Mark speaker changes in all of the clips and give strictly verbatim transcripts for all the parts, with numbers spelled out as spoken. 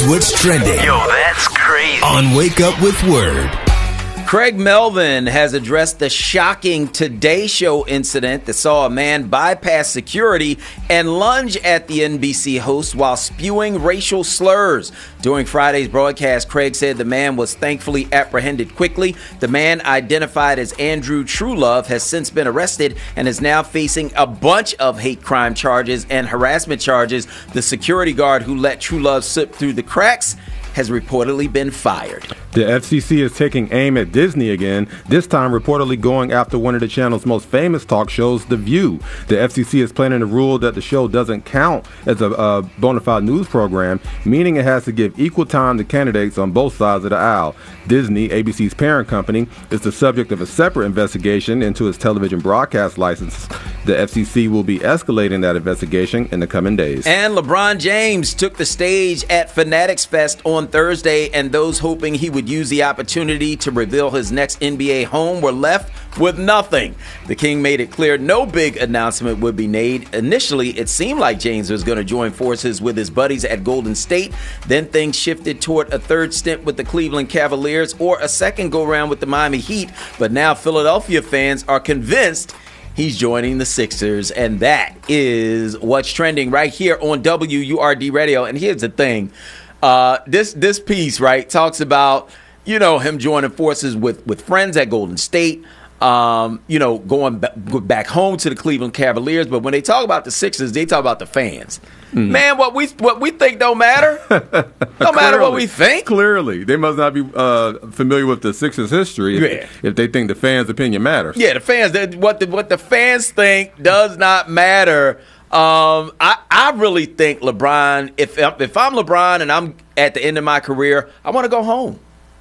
Speaker 1: what's trending.
Speaker 2: Yo, that's crazy.
Speaker 1: On Wake Up with Word.
Speaker 3: Craig Melvin has addressed the shocking Today Show incident that saw a man bypass security and lunge at the N B C host while spewing racial slurs. During Friday's broadcast, Craig said the man was thankfully apprehended quickly. The man, identified as Andrew Truelove, has since been arrested and is now facing a bunch of hate crime charges and harassment charges. The security guard who let Truelove slip through the cracks has reportedly been fired.
Speaker 4: The F C C is taking aim at Disney again, this time reportedly going after one of the channel's most famous talk shows, The View. The F C C is planning to rule that the show doesn't count as a, a bona fide news program, meaning it has to give equal time to candidates on both sides of the aisle. Disney, A B C's parent company, is the subject of a separate investigation into its television broadcast license. The F C C will be escalating that investigation in the coming days.
Speaker 3: And LeBron James took the stage at Fanatics Fest on Thursday, and those hoping he would use the opportunity to reveal his next N B A home were left with nothing. The King made it clear no big announcement would be made. Initially, it seemed like James was going to join forces with his buddies at Golden State. Then things shifted toward a third stint with the Cleveland Cavaliers or a second go-round with the Miami Heat. But now Philadelphia fans are convinced he's joining the Sixers, and that is what's trending right here on W U R D Radio. And here's the thing. Uh, this this piece, right, talks about, you know, him joining forces with, with friends at Golden State, um, you know, going b- back home to the Cleveland Cavaliers. But when they talk about the Sixers, they talk about the fans. Mm. Man, what we what we think don't matter. Don't matter what we think.
Speaker 4: Clearly. They must not be uh, familiar with the Sixers' history if,
Speaker 3: yeah.
Speaker 4: if they think the fans' opinion matters.
Speaker 3: Yeah, the fans, what the, what the fans think does not matter. Um, I, I really think LeBron, if if I'm LeBron and I'm at the end of my career, I want to go home.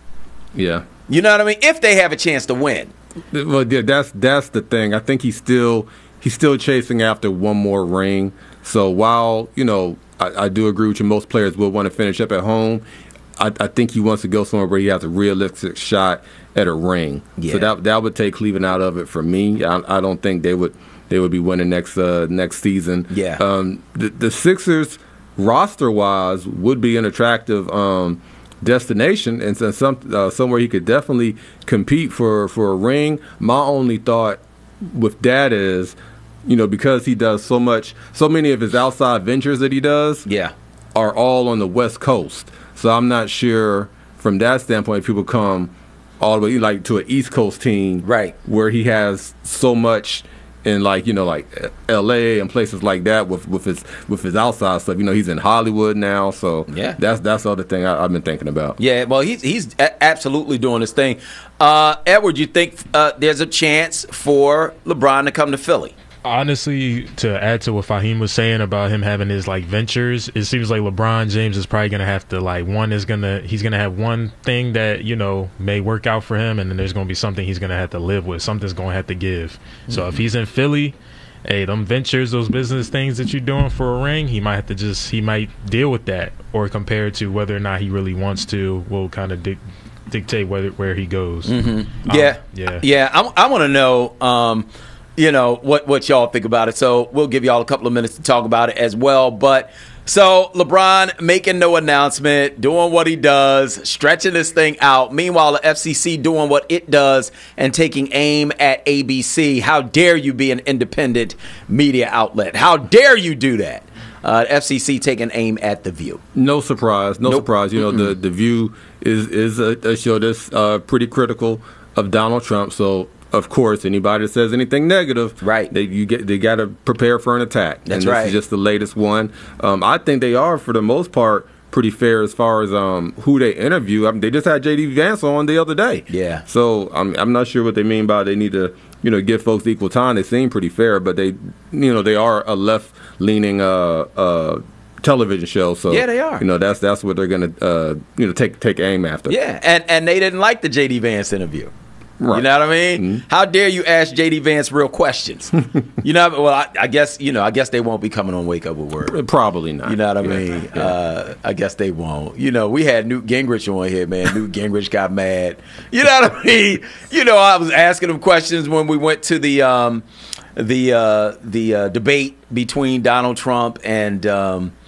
Speaker 4: Yeah.
Speaker 3: You know what I mean? If they have a chance to win.
Speaker 4: Well, yeah, that's that's the thing. I think he's still he's still chasing after one more ring. So while, you know, I, I do agree with you, most players will want to finish up at home, I, I think he wants to go somewhere where he has a realistic shot at a ring. Yeah. So that that would take Cleveland out of it for me. I, I don't think they would they would be winning next uh, next season.
Speaker 3: Yeah.
Speaker 4: Um, the, the Sixers, roster-wise, would be an attractive um, destination and some uh, somewhere he could definitely compete for, for a ring. My only thought with that is, you know, because he does so much, so many of his outside ventures that he does
Speaker 3: yeah.
Speaker 4: are all on the West Coast. So I'm not sure from that standpoint if people come all the way like to an East Coast team,
Speaker 3: right,
Speaker 4: where he has so much in, like, you know, like L A and places like that with, with his with his outside stuff. You know, he's in Hollywood now, so
Speaker 3: yeah,
Speaker 4: that's that's the other thing I, I've been thinking about.
Speaker 3: Yeah, well, he's he's a- absolutely doing his thing. Uh, Edward, you think uh, there's a chance for LeBron to come to Philly?
Speaker 5: Honestly, to add to what Fahim was saying about him having his like ventures, it seems like LeBron James is probably gonna have to like one is gonna he's gonna have one thing that, you know, may work out for him, and then there's gonna be something he's gonna have to live with. Something's gonna have to give. Mm-hmm. So if he's in Philly, hey, them ventures, those business things that you're doing for a ring, he might have to just he might deal with that, or compared to whether or not he really wants to, will kind of dic- dictate whether where he goes.
Speaker 3: Mm-hmm.
Speaker 5: Um,
Speaker 3: yeah,
Speaker 5: yeah,
Speaker 3: yeah. I, I want to know. Um, You know, what, what y'all think about it. So we'll give y'all a couple of minutes to talk about it as well. But so LeBron making no announcement, doing what he does, stretching this thing out. Meanwhile, the F C C doing what it does and taking aim at A B C. How dare you be an independent media outlet? How dare you do that? Uh, F C C taking aim at The View.
Speaker 4: No surprise. No
Speaker 3: nope.
Speaker 4: surprise. You know, the, the View is, is a, a show that's uh, pretty critical of Donald Trump. So, of course, anybody that says anything negative,
Speaker 3: right?
Speaker 4: They you get they got to prepare for an attack.
Speaker 3: That's
Speaker 4: and this
Speaker 3: right.
Speaker 4: is just the latest one. Um, I think they are, for the most part, pretty fair as far as um, who they interview. I mean, they just had J D Vance on the other day.
Speaker 3: Yeah.
Speaker 4: So I'm I'm not sure what they mean by they need to, you know, give folks equal time. They seem pretty fair, but they, you know, they are a left leaning uh uh. television show, so
Speaker 3: yeah, they are.
Speaker 4: You know, that's that's what they're gonna uh, you know take take aim after.
Speaker 3: Yeah, and and they didn't like the J D Vance interview.
Speaker 4: Right.
Speaker 3: You know what I mean? Mm-hmm. How dare you ask J D Vance real questions? You know, well, I, I guess you know. I guess they won't be coming on Wake Up with Word.
Speaker 4: Probably not.
Speaker 3: You know what I
Speaker 4: yeah.
Speaker 3: mean?
Speaker 4: Yeah.
Speaker 3: Uh, I guess they won't. You know, we had Newt Gingrich on here, man. Newt Gingrich got mad. You know what I mean? You know, I was asking him questions when we went to the um, the uh, the uh, debate between Donald Trump and. Um,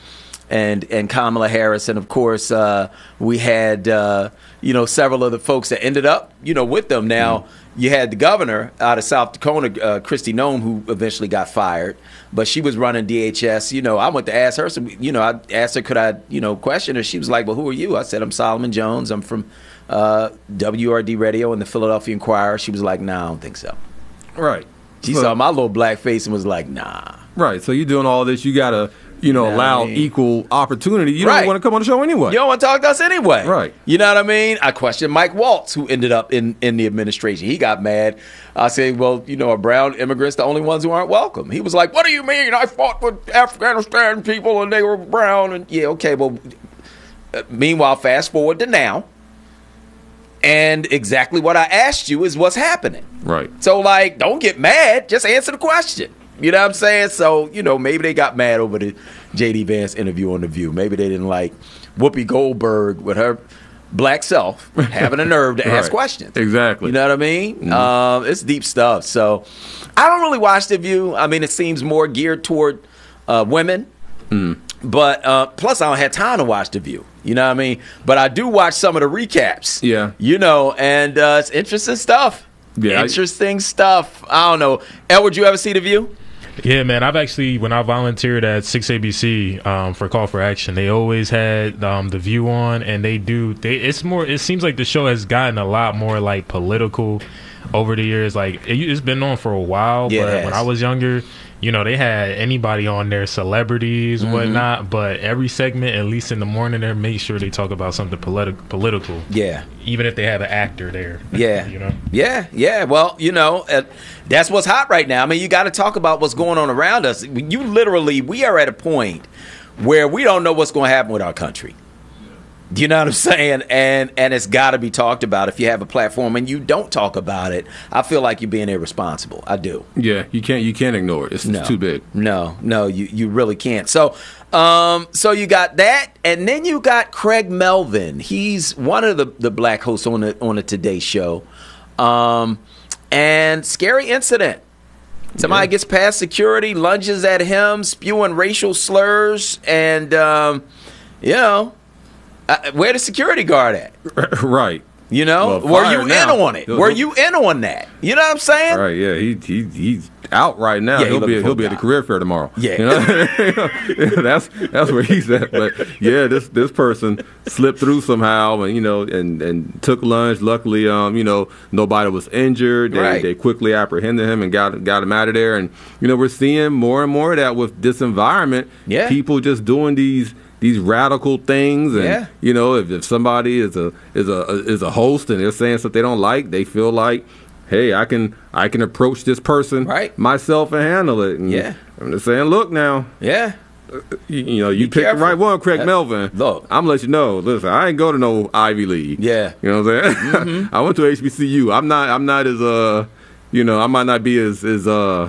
Speaker 3: and and Kamala Harris, and of course uh, we had uh, you know several of the folks that ended up you know with them. Now mm. you had the governor out of South Dakota, uh, Kristi Noem, who eventually got fired, but she was running D H S. You know, I went to ask her, some, you know, I asked her, could I you know question her? She was like, well, who are you? I said, I'm Solomon Jones. I'm from uh, W R D Radio and the Philadelphia Inquirer. She was like, nah, I don't think so.
Speaker 4: Right.
Speaker 3: She
Speaker 4: so,
Speaker 3: saw my little black face and was like, nah.
Speaker 4: Right. So you're doing all this. You got to, you know, nah, allow I mean, equal opportunity. You
Speaker 3: right.
Speaker 4: don't want to come on the show anyway.
Speaker 3: You don't want to talk to us anyway.
Speaker 4: Right.
Speaker 3: You know what I mean? I questioned Mike Waltz, who ended up in, in the administration. He got mad. I said, well, you know, are brown immigrants the only ones who aren't welcome? He was like, what do you mean? I fought with Afghanistan people and they were brown. And yeah, okay, well, uh, meanwhile, fast forward to now. And exactly what I asked you is what's happening.
Speaker 4: Right.
Speaker 3: So, like, don't get mad. Just answer the question. You know what I'm saying? So, you know, maybe they got mad over the J D Vance interview on The View. Maybe they didn't like Whoopi Goldberg with her black self having a nerve to ask
Speaker 4: right.
Speaker 3: questions.
Speaker 4: Exactly.
Speaker 3: You know what I mean? Mm-hmm. Um, it's deep stuff. So, I don't really watch The View. I mean, it seems more geared toward uh, women. Mm. But uh, plus, I don't have time to watch The View. You know what I mean? But I do watch some of the recaps.
Speaker 4: Yeah.
Speaker 3: You know, and uh, it's interesting stuff.
Speaker 4: Yeah.
Speaker 3: Interesting I, stuff. I don't know. Edward, you ever see The View?
Speaker 5: Yeah, man. I've actually, when I volunteered at six A B C um, for Call for Action, they always had um, The View on, and they do. They it's more. It seems like the show has gotten a lot more like political over the years. Like it, it's been on for a while,
Speaker 3: yeah,
Speaker 5: but when I was younger, you know, they had anybody on there, celebrities, mm-hmm. whatnot. But every segment, at least in the morning, they make sure they talk about something politi- political.
Speaker 3: Yeah.
Speaker 5: Even if they have an actor there.
Speaker 3: Yeah.
Speaker 5: You know?
Speaker 3: Yeah, yeah. Well, you know, uh, that's what's hot right now. I mean, you got to talk about what's going on around us. You literally, we are at a point where we don't know what's going to happen with our country. Do you know what I'm saying? And and it's got to be talked about. If you have a platform and you don't talk about it, I feel like you're being irresponsible. I do.
Speaker 4: Yeah, you can't you can't ignore it. It's,
Speaker 3: no,
Speaker 4: it's too big.
Speaker 3: No, no, you, you really can't. So, um, so you got that, and then you got Craig Melvin. He's one of the, the black hosts on the on the Today Show. Um, and scary incident. Somebody yeah. gets past security, lunges at him, spewing racial slurs, and um, you know. Uh, where the security guard at?
Speaker 4: Right.
Speaker 3: You know,
Speaker 4: well,
Speaker 3: were you
Speaker 4: now.
Speaker 3: in on it? Were you in on that? You know what I'm saying?
Speaker 4: Right. Yeah. He he he's out right now.
Speaker 3: Yeah,
Speaker 4: he'll
Speaker 3: he
Speaker 4: be he'll be at the career fair tomorrow.
Speaker 3: Yeah.
Speaker 4: You know? that's that's where he's at. But yeah, this this person slipped through somehow, and you know, and, and took lunch. Luckily, um, you know, nobody was injured. They,
Speaker 3: right.
Speaker 4: they quickly apprehended him and got got him out of there. And you know, we're seeing more and more of that with this environment.
Speaker 3: Yeah.
Speaker 4: People just doing these. These radical things, and
Speaker 3: yeah.
Speaker 4: you know, if, if somebody is a is a is a host and they're saying something they don't like, they feel like, hey, I can I can approach this person
Speaker 3: right.
Speaker 4: myself and handle it. And
Speaker 3: yeah,
Speaker 4: I'm just saying, look now,
Speaker 3: yeah,
Speaker 4: uh, you, you know, you
Speaker 3: Be
Speaker 4: picked
Speaker 3: careful.
Speaker 4: the right one, Craig
Speaker 3: uh,
Speaker 4: Melvin.
Speaker 3: Look,
Speaker 4: I'm gonna let you know. Listen, I ain't go to no Ivy League.
Speaker 3: Yeah,
Speaker 4: you know what I'm saying. Mm-hmm. I went to H B C U. I'm not I'm not as uh, you know, I might not be as as uh.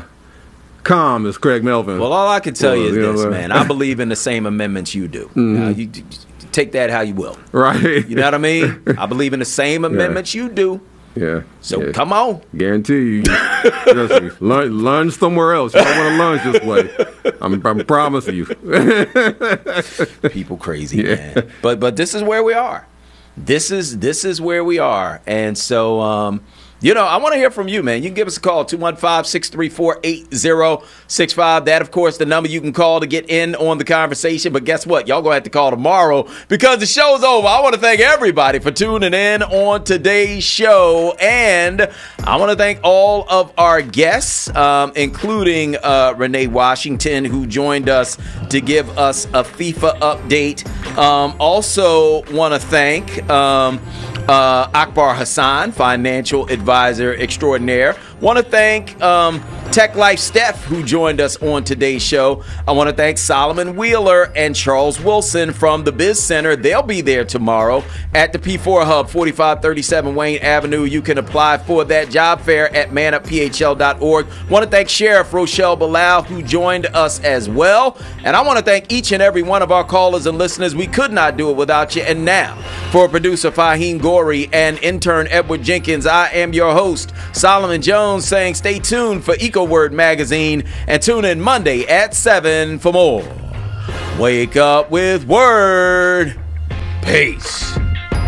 Speaker 4: calm as Craig Melvin.
Speaker 3: Well, all I can tell
Speaker 4: well,
Speaker 3: you is
Speaker 4: you
Speaker 3: this,
Speaker 4: know,
Speaker 3: man. I believe in the same amendments you do. Mm-hmm. Now, you, you take that how you will.
Speaker 4: Right.
Speaker 3: You know what I mean? I believe in the same amendments yeah. you do.
Speaker 4: Yeah.
Speaker 3: So
Speaker 4: yeah.
Speaker 3: come on.
Speaker 4: Guarantee you. Trust me. Lunge, lunge somewhere else. You don't want to lunge this way. I'm, I'm promising you.
Speaker 3: People crazy,
Speaker 4: yeah.
Speaker 3: man. But but this is where we are. This is this is where we are. And so um you know, I want to hear from you, man. You can give us a call, two one five, six three four, eight zero six five. That, of course, the number you can call to get in on the conversation. But guess what? Y'all going to have to call tomorrow because the show's over. I want to thank everybody for tuning in on today's show. And I want to thank all of our guests, um, including uh, Renee Washington, who joined us to give us a FIFA update. Um, also want to thank... Um, Uh, Akbar Hassan, financial advisor extraordinaire. Want to thank um, Tech Life Steph, who joined us on today's show. I want to thank Solomon Wheeler and Charles Wilson from the Biz Center. They'll be there tomorrow at the P four Hub, forty-five thirty-seven Wayne Avenue. You can apply for that job fair at man up p h l dot org. Want to thank Sheriff Rochelle Bilal, who joined us as well. And I want to thank each and every one of our callers and listeners. We could not do it without you. And now, for producer Fahim Gori and intern Edward Jenkins, I am your host, Solomon Jones, saying stay tuned for EcoWord Magazine and tune in Monday at seven for more. Wake up with Word. Peace.